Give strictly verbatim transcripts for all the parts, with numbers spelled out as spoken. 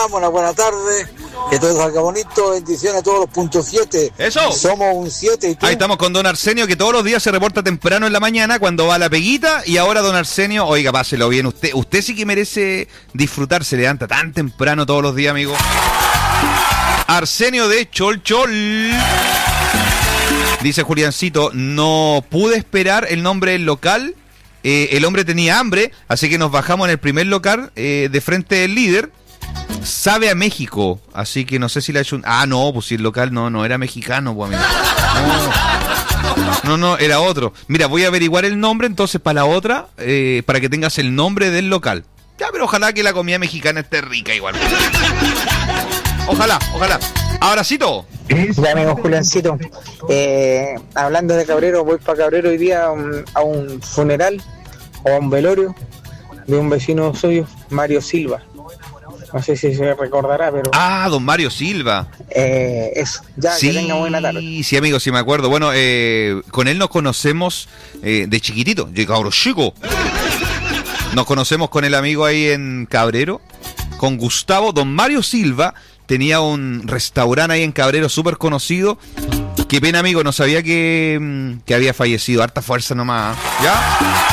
programa, una buena tarde, que todo salga bonito, bendiciones a todos los puntos siete. Eso. Somos un siete y tú. Ahí estamos con don Arsenio, que todos los días se reporta temprano en la mañana cuando va a la peguita, y ahora don Arsenio, oiga, páselo bien, usted, usted sí que merece disfrutar, se levanta tan temprano todos los días, amigo. Arsenio de Chol Chol. Dice Juliancito, no pude esperar el nombre del local. Eh, el hombre tenía hambre, así que nos bajamos en el primer local eh, de frente del líder. Sabe a México, así que no sé si le ha hecho un... Ah, no, pues si el local no, no era mexicano, pues amigo. No, no, no, era otro. Mira, voy a averiguar el nombre entonces para la otra, eh, para que tengas el nombre del local. Ya, pero ojalá que la comida mexicana esté rica igual. Ojalá, ojalá. Abracito. Ya, amigo Juliancito, eh, hablando de Cabrero, voy para Cabrero hoy día a un, a un funeral o a un velorio de un vecino suyo, Mario Silva. No sé si se recordará, pero... Ah, don Mario Silva. Eh, eso, ya, sí, que tenga buena tarde. Sí, amigo, sí me acuerdo. Bueno, eh, con él nos conocemos eh, de chiquitito, de cabro chico. Nos conocemos con el amigo ahí en Cabrero, con Gustavo. Don Mario Silva tenía un restaurante ahí en Cabrero súper conocido. Qué pena, amigo, no sabía que, que había fallecido. Harta fuerza nomás. ¿Ya?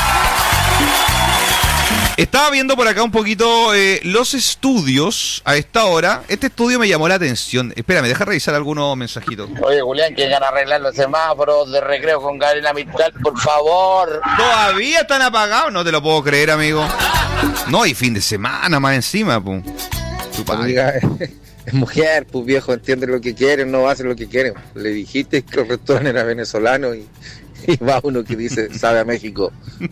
Estaba viendo por acá un poquito eh, los estudios a esta hora. Este estudio me llamó la atención. Espérame, deja revisar algunos mensajitos. Oye, Julián, que van a arreglar los semáforos de recreo con Gabriela Mistral, por favor. ¿Todavía están apagados? No te lo puedo creer, amigo. No, y fin de semana más encima, pum. Amiga, es mujer, pues viejo, entiende lo que quieren, no hace lo que quieren. Le dijiste que el restaurante era venezolano y, y va uno que dice, sabe a México.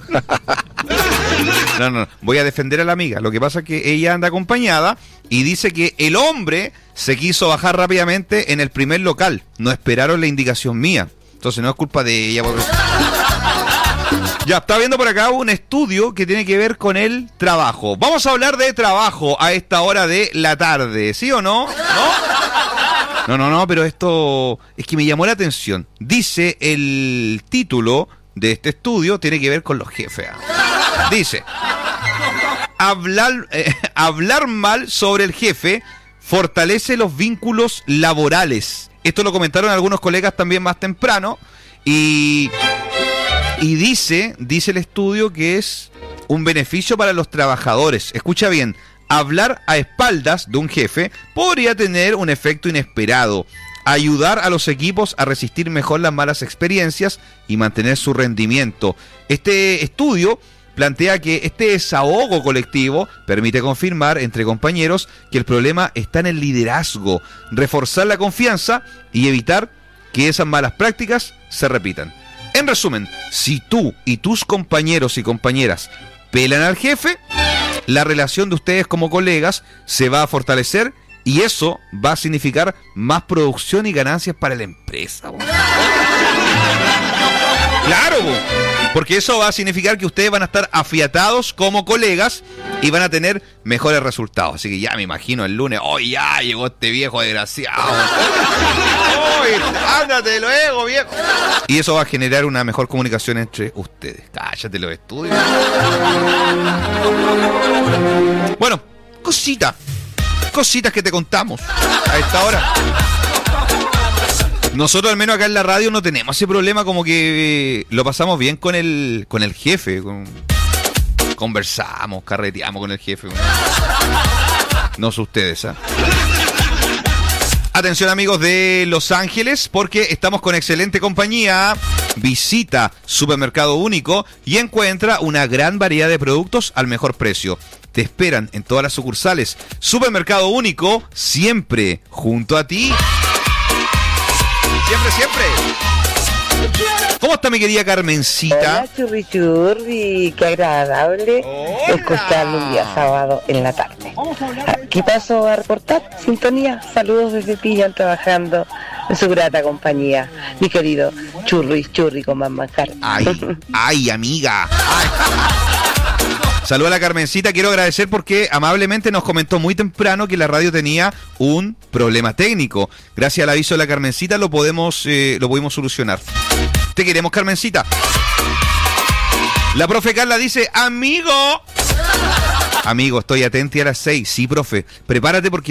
No, no, voy a defender a la amiga. Lo que pasa es que ella anda acompañada y dice que el hombre se quiso bajar rápidamente en el primer local. No esperaron la indicación mía. Entonces no es culpa de ella. Porque... Ya, está viendo por acá un estudio que tiene que ver con el trabajo. Vamos a hablar de trabajo a esta hora de la tarde, ¿sí o no? ¿No? No, no, no, pero esto es que me llamó la atención. Dice el título de este estudio, tiene que ver con los jefes. Dice, hablar, eh, hablar mal sobre el jefe fortalece los vínculos laborales. Esto lo comentaron algunos colegas también más temprano. Y, y dice, dice el estudio que es un beneficio para los trabajadores. Escucha bien, hablar a espaldas de un jefe podría tener un efecto inesperado. Ayudar a los equipos a resistir mejor las malas experiencias y mantener su rendimiento. Este estudio plantea que este desahogo colectivo permite confirmar entre compañeros que el problema está en el liderazgo, reforzar la confianza y evitar que esas malas prácticas se repitan. En resumen, si tú y tus compañeros y compañeras pelan al jefe, la relación de ustedes como colegas se va a fortalecer y eso va a significar más producción y ganancias para la empresa. Bo. Claro, bo. Porque eso va a significar que ustedes van a estar afiatados como colegas y van a tener mejores resultados. Así que ya me imagino el lunes, ¡oh, ya llegó este viejo desgraciado! ¡Oh, ándate luego, viejo! Y eso va a generar una mejor comunicación entre ustedes. Cállate los estudios. Bueno, cosita. Cositas que te contamos a esta hora. Nosotros al menos acá en la radio no tenemos ese problema, como que eh, lo pasamos bien con el con el jefe, con, conversamos, carreteamos con el jefe. No sé ustedes, ¿eh? Atención amigos de Los Ángeles, porque estamos con excelente compañía. Visita Supermercado Único y encuentra una gran variedad de productos al mejor precio. Te esperan en todas las sucursales. Supermercado Único, siempre junto a ti. Siempre, siempre. ¿Cómo está mi querida Carmencita? Hola, churri churri, qué agradable. Hola. Escucharlo un día sábado en la tarde. Aquí paso a reportar sintonía. Saludos desde Pillan, trabajando en su grata compañía. Mi querido churri churri con más manjar. Ay, ay, amiga. Ay. Saludos a la Carmencita, quiero agradecer porque amablemente nos comentó muy temprano que la radio tenía un problema técnico. Gracias al aviso de la Carmencita lo podemos, eh, lo pudimos solucionar. Te queremos, Carmencita. La profe Carla dice, amigo. Amigo, estoy atenti a las seis. Sí, profe, prepárate porque